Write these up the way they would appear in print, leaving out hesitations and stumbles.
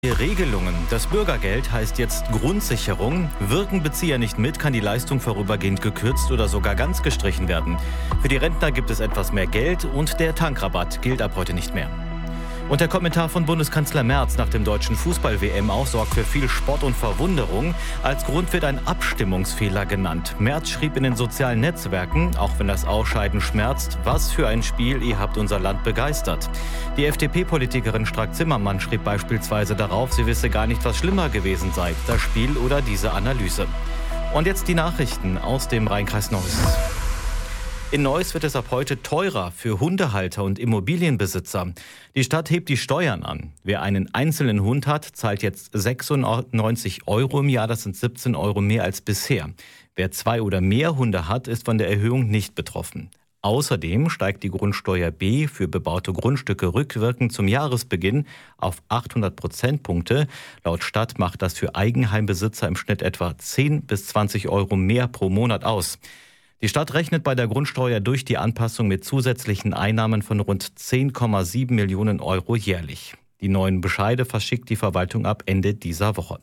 Regelungen. Das Bürgergeld heißt jetzt Grundsicherung. Wirken Bezieher nicht mit, kann die Leistung vorübergehend gekürzt oder sogar ganz gestrichen werden. Für die Rentner gibt es etwas mehr Geld und der Tankrabatt gilt ab heute nicht mehr. Und der Kommentar von Bundeskanzler Merz nach dem deutschen Fußball-WM auch sorgt für viel Spott und Verwunderung. Als Grund wird ein Abstimmungsfehler genannt. Merz schrieb in den sozialen Netzwerken, auch wenn das Ausscheiden schmerzt, was für ein Spiel, ihr habt unser Land begeistert. Die FDP-Politikerin Strack-Zimmermann schrieb beispielsweise darauf, sie wisse gar nicht, was schlimmer gewesen sei, das Spiel oder diese Analyse. Und jetzt die Nachrichten aus dem Rhein-Kreis Neuss. In Neuss wird es ab heute teurer für Hundehalter und Immobilienbesitzer. Die Stadt hebt die Steuern an. Wer einen einzelnen Hund hat, zahlt jetzt 96 € im Jahr. Das sind 17 € mehr als bisher. Wer 2 oder mehr Hunde hat, ist von der Erhöhung nicht betroffen. Außerdem steigt die Grundsteuer B für bebaute Grundstücke rückwirkend zum Jahresbeginn auf 800 Prozentpunkte. Laut Stadt macht das für Eigenheimbesitzer im Schnitt etwa 10 bis 20 € mehr pro Monat aus. Die Stadt rechnet bei der Grundsteuer durch die Anpassung mit zusätzlichen Einnahmen von rund 10,7 Millionen € jährlich. Die neuen Bescheide verschickt die Verwaltung ab Ende dieser Woche.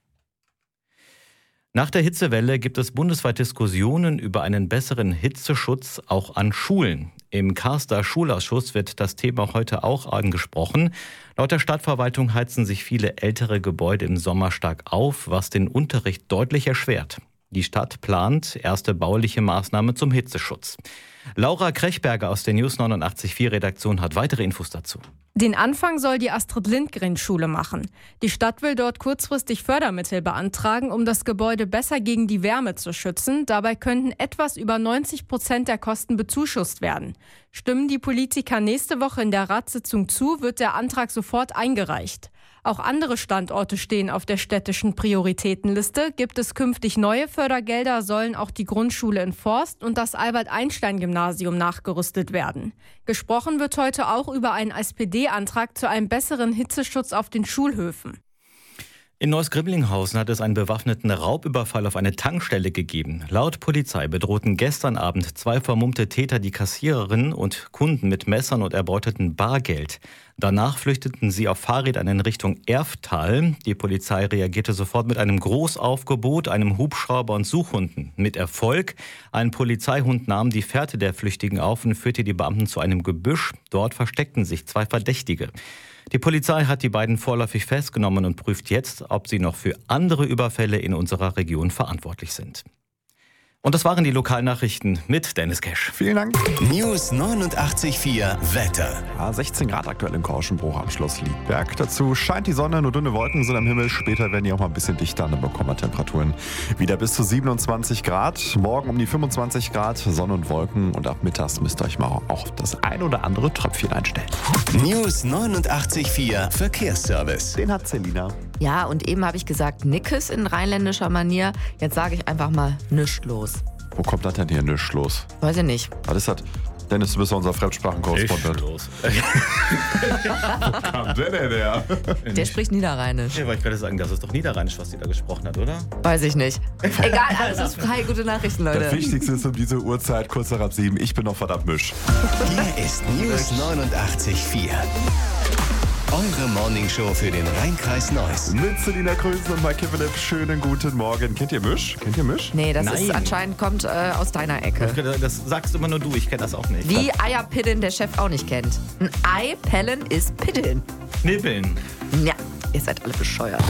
Nach der Hitzewelle gibt es bundesweit Diskussionen über einen besseren Hitzeschutz auch an Schulen. Im Karster Schulausschuss wird das Thema heute auch angesprochen. Laut der Stadtverwaltung heizen sich viele ältere Gebäude im Sommer stark auf, was den Unterricht deutlich erschwert. Die Stadt plant erste bauliche Maßnahmen zum Hitzeschutz. Laura Krechberger aus der News 89.4 Redaktion hat weitere Infos dazu. Den Anfang soll die Astrid-Lindgren-Schule machen. Die Stadt will dort kurzfristig Fördermittel beantragen, um das Gebäude besser gegen die Wärme zu schützen. Dabei könnten etwas über 90% der Kosten bezuschusst werden. Stimmen die Politiker nächste Woche in der Ratssitzung zu, wird der Antrag sofort eingereicht. Auch andere Standorte stehen auf der städtischen Prioritätenliste. Gibt es künftig neue Fördergelder, sollen auch die Grundschule in Forst und das Albert-Einstein-Gymnasium nachgerüstet werden. Gesprochen wird heute auch über einen SPD-Antrag zu einem besseren Hitzeschutz auf den Schulhöfen. In Neuss-Gribblinghausen hat es einen bewaffneten Raubüberfall auf eine Tankstelle gegeben. Laut Polizei bedrohten gestern Abend 2 vermummte Täter die Kassiererin und Kunden mit Messern und erbeuteten Bargeld. Danach flüchteten sie auf Fahrrädern in Richtung Erftal. Die Polizei reagierte sofort mit einem Großaufgebot, einem Hubschrauber und Suchhunden. Mit Erfolg. Ein Polizeihund nahm die Fährte der Flüchtigen auf und führte die Beamten zu einem Gebüsch. Dort versteckten sich 2 Verdächtige. Die Polizei hat die beiden vorläufig festgenommen und prüft jetzt, ob sie noch für andere Überfälle in unserer Region verantwortlich sind. Und das waren die Lokalnachrichten mit Dennis Cash. Vielen Dank. News 89.4 Wetter. 16 Grad aktuell in Korschenbruch am Schloss Liedberg. Dazu scheint die Sonne, nur dünne Wolken sind am Himmel. Später werden die auch mal ein bisschen dichter, dann bekommen wir Temperaturen wieder bis zu 27 Grad. Morgen um die 25 Grad, Sonne und Wolken. Und ab mittags müsst ihr euch mal auch das ein oder andere Tröpfchen einstellen. News 89.4 Verkehrsservice. Den hat Selina. Ja, und eben habe ich gesagt, Nickes in rheinländischer Manier. Jetzt sage ich einfach mal nichts los. Wo kommt das denn hier nichts los? Weiß ich nicht. Was ist das? Dennis, du bist ja unser Fremdsprachenkorrespondent. Los. Wo kam der denn her? Der spricht Niederrheinisch. Ja, wollte ich gerade sagen, das ist doch Niederrheinisch, was die da gesprochen hat, oder? Weiß ich nicht. Egal, alles ist frei. Gute Nachrichten, Leute. Das Wichtigste ist um diese Uhrzeit, kurz nach ab 7. Ich bin noch verdammt misch. Hier ist News 89.4. Eure Morningshow für den Rhein-Kreis Neuss. Mit Selina Krösen und Mike Philipp. Schönen guten Morgen. Kennt ihr Misch? Nee, das Nein. ist anscheinend kommt aus deiner Ecke. Das sagst immer nur du, ich kenne das auch nicht. Wie Eierpiddeln der Chef auch nicht kennt. Ein Ei pellen ist Piddeln. Knippeln. Ja, ihr seid alle bescheuert.